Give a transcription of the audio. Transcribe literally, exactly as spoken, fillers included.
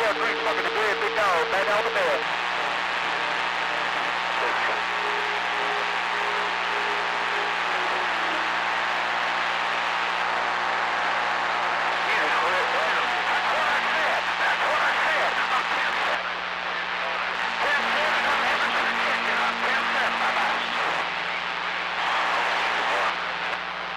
Green smoking debris, big dog, man down the bed.